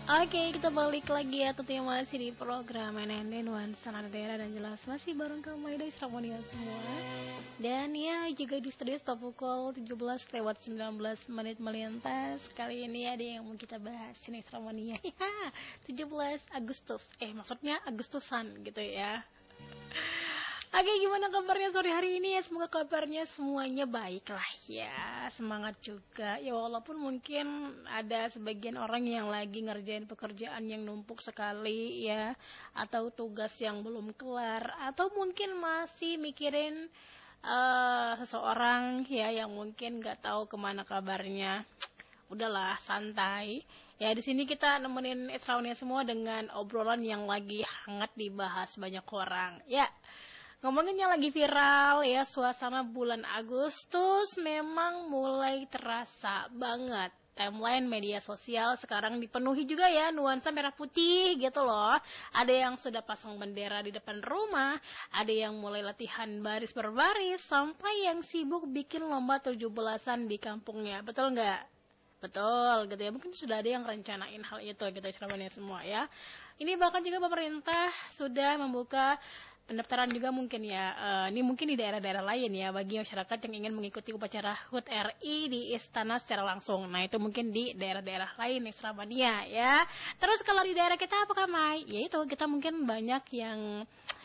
Oke, kita balik lagi ya tentunya masih di program NND Nuansa Nada Daerah dan jelas masih bareng kamu Maida Isramonia semua. Dan ya juga di studio stop pukul 17 lewat 19 menit melintas. Kali ini ada yang mau kita bahas ini Isramonia. 17 Agustus. Maksudnya Agustusan gitu ya. Oke, gimana kabarnya sore hari ini ya? Semoga kabarnya semuanya baik lah ya. Semangat juga. Ya walaupun mungkin ada sebagian orang yang lagi ngerjain pekerjaan yang numpuk sekali ya, atau tugas yang belum kelar, atau mungkin masih mikirin seseorang ya yang mungkin nggak tahu kemana kabarnya. Udahlah, santai. Ya di sini kita nemenin Esraunia semua dengan obrolan yang lagi hangat dibahas banyak orang. Ya. Ngomonginnya lagi viral ya, suasana bulan Agustus memang mulai terasa banget. Timeline media sosial sekarang dipenuhi juga ya nuansa merah putih gitu loh. Ada yang sudah pasang bendera di depan rumah, ada yang mulai latihan baris berbaris, sampai yang sibuk bikin lomba 17-an di kampungnya. Betul nggak? Betul gitu ya, mungkin sudah ada yang rencanain hal itu gitu ya semua ya. Ini bahkan juga pemerintah sudah membuka pendaftaran juga mungkin ya, ini mungkin di daerah-daerah lain ya, bagi masyarakat yang ingin mengikuti upacara HUT RI di istana secara langsung. Nah itu mungkin di daerah-daerah lain di Surabaya ya. Terus kalau di daerah kita apa Kamai? Ya itu kita mungkin banyak yang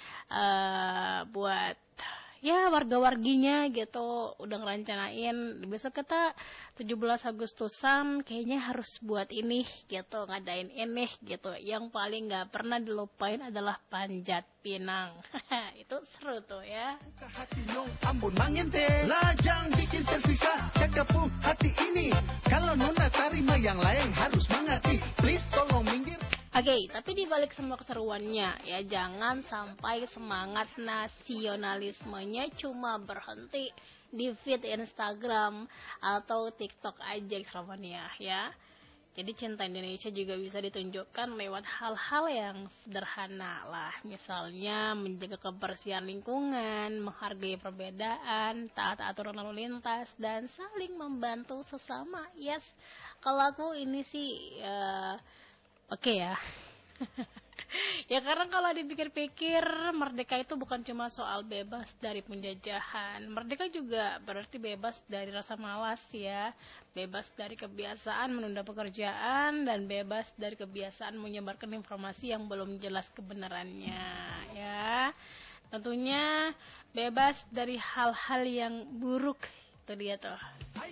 buat ya warga-warginya gitu udah ngerencanain besok kita 17 Agustusan kayaknya harus buat ini gitu, ngadain ini gitu. Yang paling gak pernah dilupain adalah panjat pinang. Itu seru tuh ya. Ambon mangente lajang bikin tersisa cakapung hati ini. Kalau nona tarima yang lain harus mengerti. Please tolong minggir. Oke, tapi dibalik semua keseruannya ya jangan sampai semangat nasionalismenya cuma berhenti di feed Instagram atau TikTok aja Islamania ya. Jadi cinta Indonesia juga bisa ditunjukkan lewat hal-hal yang sederhana lah. Misalnya menjaga kebersihan lingkungan, menghargai perbedaan, taat aturan lalu lintas, dan saling membantu sesama. Yes, kalau aku ini sih Oke ya. Ya karena kalau dipikir-pikir merdeka itu bukan cuma soal bebas dari penjajahan. Merdeka juga berarti bebas dari rasa malas ya. Bebas dari kebiasaan menunda pekerjaan dan bebas dari kebiasaan menyebarkan informasi yang belum jelas kebenarannya ya. Tentunya bebas dari hal-hal yang buruk. Itu dia tuh.